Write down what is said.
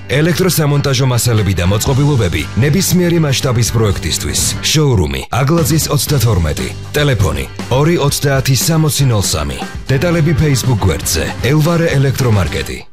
ელექტროსამონტაჟო მასალები და მოწყობილობები ნებისმიერი მასშტაბის პროექტისთვის. შოურუმი აგლაძის 32. ტელეფონი 230 6003. დეტალები Facebook გვერდზე ელვარე ელექტრომარკეტი.